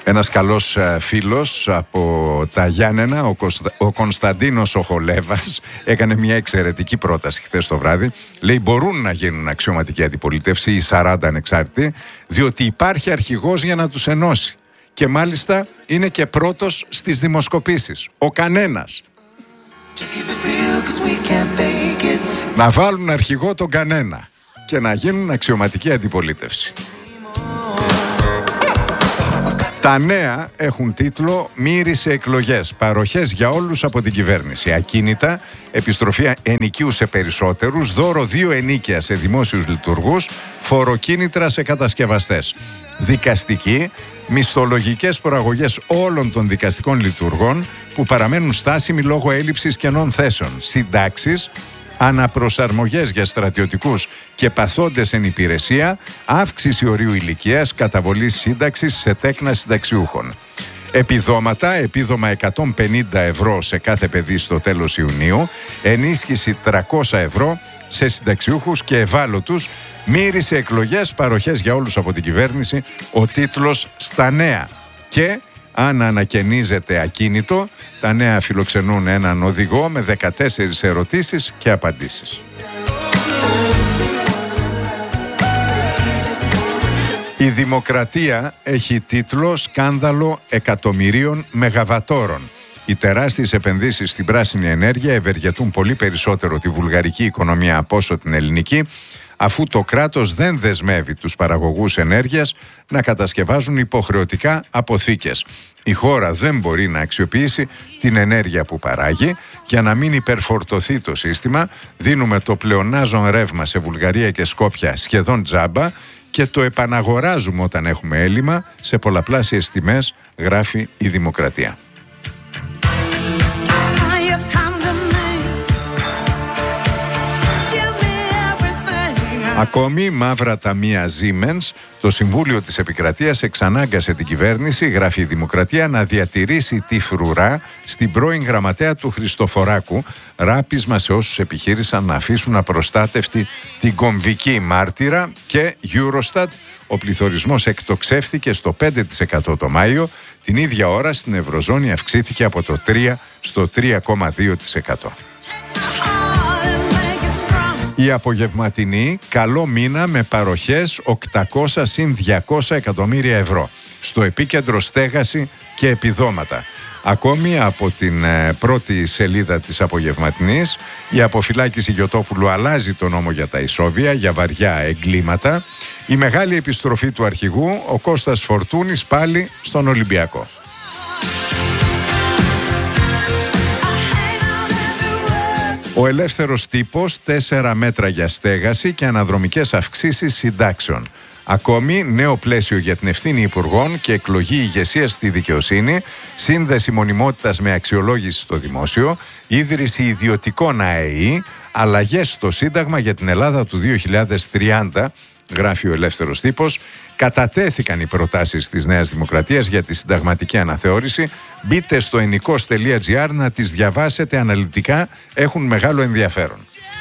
Ένας καλός φίλος από τα Γιάννενα, ο Κωνσταντίνος Οχολέβας, έκανε μια εξαιρετική πρόταση χθες το βράδυ. Λέει: μπορούν να γίνουν αξιωματική αντιπολίτευση οι 40 ανεξάρτητοι, διότι υπάρχει αρχηγός για να τους ενώσει. Και μάλιστα είναι και πρώτος στις δημοσκοπήσεις. Ο κανένας. Να βάλουν αρχηγό τον κανένα και να γίνουν αξιωματική αντιπολίτευση. Τα νέα έχουν τίτλο «Μύρισε εκλογές, παροχές για όλους από την κυβέρνηση. Ακίνητα, επιστροφή ενοικίου σε περισσότερους, δώρο 2 ενίκια σε δημόσιους λειτουργούς, φοροκίνητρα σε κατασκευαστές. Δικαστική, μισθολογικές προαγωγές όλων των δικαστικών λειτουργών που παραμένουν στάσιμοι λόγω έλλειψης κενών θέσεων. Συντάξεις, αναπροσαρμογές για στρατιωτικούς και παθόντες εν υπηρεσία, αύξηση ορίου ηλικίας, καταβολή σύνταξης σε τέκνα συνταξιούχων. Επιδόματα, επίδομα 150 ευρώ σε κάθε παιδί στο τέλος Ιουνίου, ενίσχυση 300 ευρώ σε συνταξιούχους και ευάλωτους. Μύρισε εκλογές, παροχές για όλους από την κυβέρνηση, ο τίτλος στα νέα. Και αν ανακαινίζεται ακίνητο, τα νέα φιλοξενούν έναν οδηγό με 14 ερωτήσεις και απαντήσεις. Η Δημοκρατία έχει τίτλο «Σκάνδαλο εκατομμυρίων μεγαβατόρων». Οι τεράστιες επενδύσεις στην πράσινη ενέργεια ευεργετούν πολύ περισσότερο τη βουλγαρική οικονομία από όσο την ελληνική, αφού το κράτος δεν δεσμεύει τους παραγωγούς ενέργειας να κατασκευάζουν υποχρεωτικά αποθήκες. Η χώρα δεν μπορεί να αξιοποιήσει την ενέργεια που παράγει. Για να μην υπερφορτωθεί το σύστημα, δίνουμε το πλεονάζον ρεύμα σε Βουλγαρία και Σκόπια σχεδόν τζάμπα και το επαναγοράζουμε όταν έχουμε έλλειμμα σε πολλαπλάσιες τιμές, γράφει η Δημοκρατία. Ακόμη μαύρα ταμεία Siemens, το Συμβούλιο της Επικρατείας εξανάγκασε την κυβέρνηση, γράφει η Δημοκρατία, να διατηρήσει τη φρουρά στην πρώην γραμματέα του Χριστοφοράκου, ράπισμα σε όσους επιχείρησαν να αφήσουν απροστάτευτη την κομβική μάρτυρα. Και Eurostat, ο πληθωρισμός εκτοξεύθηκε στο 5% το Μάιο, την ίδια ώρα στην Ευρωζώνη αυξήθηκε από το 3% στο 3,2%. Η απογευματινή, καλό μήνα με παροχές 800 συν 200 εκατομμύρια ευρώ. Στο επίκεντρο στέγαση και επιδόματα. Ακόμη από την πρώτη σελίδα της απογευματινής, η αποφυλάκηση Γιωτόπουλου αλλάζει το νόμο για τα ισόβια, για βαριά εγκλήματα. Η μεγάλη επιστροφή του αρχηγού, ο Κώστας Φορτούνης πάλι στον Ολυμπιακό. Ο ελεύθερος τύπος, 4 μέτρα για στέγαση και αναδρομικές αυξήσεις συντάξεων. Ακόμη, νέο πλαίσιο για την ευθύνη υπουργών και εκλογή ηγεσίας στη δικαιοσύνη, σύνδεση μονιμότητας με αξιολόγηση στο δημόσιο, ίδρυση ιδιωτικών ΑΕΗ, αλλαγές στο Σύνταγμα για την Ελλάδα του 2030, γράφει ο ελεύθερος τύπος. Κατατέθηκαν οι προτάσεις της Νέας Δημοκρατίας για τη συνταγματική αναθεώρηση. Μπείτε στο ennikos.gr να τις διαβάσετε αναλυτικά, έχουν μεγάλο ενδιαφέρον.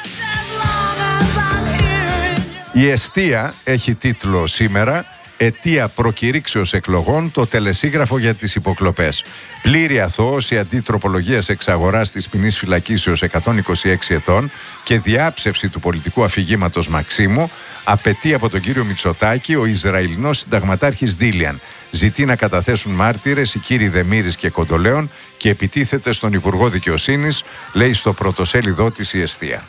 Η Εστία έχει τίτλο σήμερα «Αιτία προκηρύξεως εκλογών, το τελεσίγραφο για τις υποκλοπές». Πλήρη αθώωση αντιτροπολογίας εξαγοράς της ποινής φυλακίσεως 126 ετών και διάψευση του πολιτικού αφηγήματος Μαξίμου απαιτεί από τον κύριο Μητσοτάκη ο Ισραηλινός συνταγματάρχης Ντίλιαν. Ζητεί να καταθέσουν μάρτυρες οι κύριοι Δεμήρης και Κοντολέων και επιτίθεται στον Υπουργό Δικαιοσύνης, λέει στο πρωτοσέλιδό της η Εστία.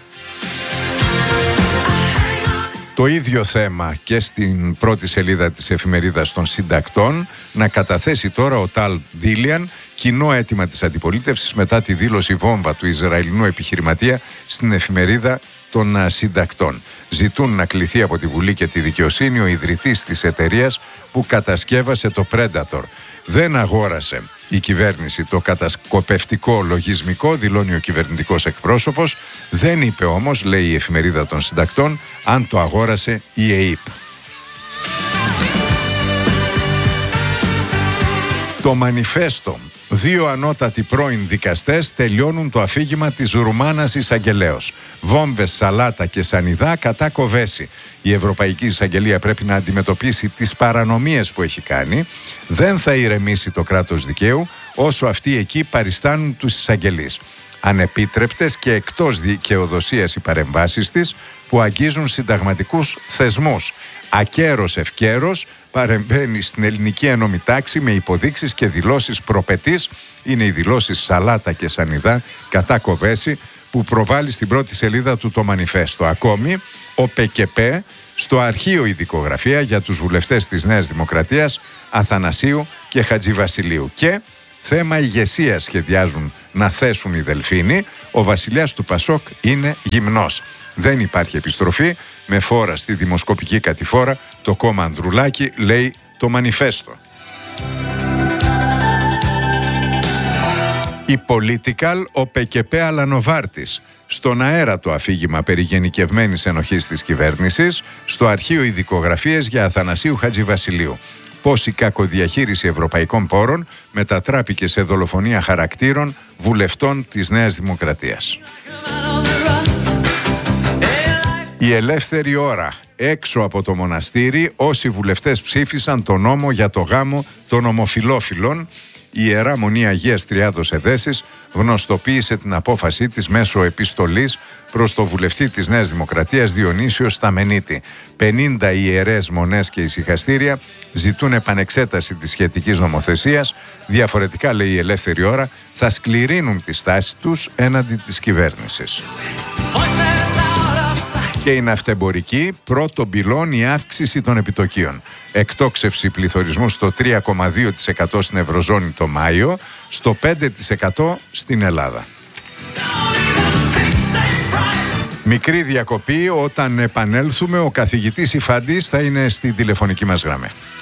Το ίδιο θέμα και στην πρώτη σελίδα της εφημερίδας των συντακτών, να καταθέσει τώρα ο Ταλ Ντίλιαν κοινό αίτημα της αντιπολίτευσης μετά τη δήλωση βόμβα του Ισραηλινού επιχειρηματία στην εφημερίδα των συντακτών. Ζητούν να κληθεί από τη Βουλή και τη Δικαιοσύνη ο ιδρυτής της εταιρείας που κατασκεύασε το Predator. Δεν αγόρασε η κυβέρνηση το κατασκοπευτικό λογισμικό, δηλώνει ο κυβερνητικός εκπρόσωπος. Δεν είπε όμως, λέει η εφημερίδα των συντακτών, αν το αγόρασε η ΕΕΠ. Στο Μανιφέστο, 2 ανώτατοι πρώην δικαστές τελειώνουν το αφήγημα της Ρουμάνας εισαγγελέως. Βόμβες, σαλάτα και σανιδά κατά Κοβέση. Η Ευρωπαϊκή Εισαγγελία πρέπει να αντιμετωπίσει τις παρανομίες που έχει κάνει. Δεν θα ηρεμήσει το κράτος δικαίου όσο αυτοί εκεί παριστάνουν τους εισαγγελείς. Ανεπίτρεπτες και εκτός δικαιοδοσίας οι παρεμβάσεις της που αγγίζουν συνταγματικούς θεσμούς. Ακέρος ευκέρος παρεμβαίνει στην ελληνική ένομη τάξη με υποδείξεις και δηλώσεις προπετής. Είναι οι δηλώσεις Σαλάτα και Σανιδά κατά Κοβέση που προβάλλει στην πρώτη σελίδα του το Μανιφέστο. Ακόμη, ο ΠΚΠ στο αρχείο η δικογραφία για τους βουλευτές της Νέας Δημοκρατίας Αθανασίου και Χατζηβασιλείου. Και θέμα ηγεσίας σχεδιάζουν να θέσουν οι Δελφίνοι. Ο βασιλιάς του Πασόκ είναι γυμνός. Δεν υπάρχει επιστροφή με φόρα στη δημοσκοπική κατηφόρα. Το κόμμα Ανδρουλάκη, λέει το Μανιφέστο. Η Political, ο ΠΚΠ Αλανοβάρτης. Στον αέρα το αφήγημα περί γενικευμένης ενοχής της κυβέρνησης. Στο αρχείο οι δικογραφίες για Αθανασίου Χατζηβασιλείου. Πώς η κακοδιαχείριση ευρωπαϊκών πόρων μετατράπηκε σε δολοφονία χαρακτήρων βουλευτών της Νέας Δημοκρατίας. Η ελεύθερη ώρα. Έξω από το μοναστήρι όσοι βουλευτές ψήφισαν τον νόμο για το γάμο των ομοφυλόφιλων. Η Ιερά Μονή Αγίας Τριάδος Εδέσης γνωστοποίησε την απόφασή της μέσω επιστολής προς το βουλευτή της Νέας Δημοκρατίας Διονύσιο Σταμενίτη. 50 ιερές μονές και ησυχαστήρια ζητούν επανεξέταση της σχετικής νομοθεσίας. Διαφορετικά, λέει η Ελεύθερη Ώρα, θα σκληρύνουν τη στάση τους έναντι της κυβέρνησης. Και η ναυτεμπορική, πρώτο πυλώνει η αύξηση των επιτοκίων. Εκτόξευση πληθωρισμού στο 3,2% στην Ευρωζώνη το Μάιο, στο 5% στην Ελλάδα. Μικρή διακοπή, όταν επανέλθουμε ο καθηγητής Ιφαντής θα είναι στη τηλεφωνική μας γραμμή.